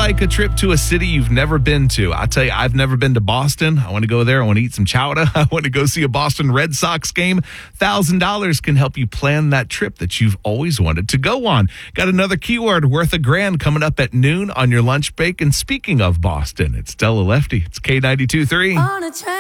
like a trip to a city you've never been to? I'll tell you, I've never been to Boston. I want to go there. I want to eat some chowder. I want to go see a Boston Red Sox game. $1,000 can help you plan that trip that you've always wanted to go on. Got another keyword worth $1,000 coming up at noon on your lunch break. And speaking of Boston, it's Stella Lefty. It's K92.3.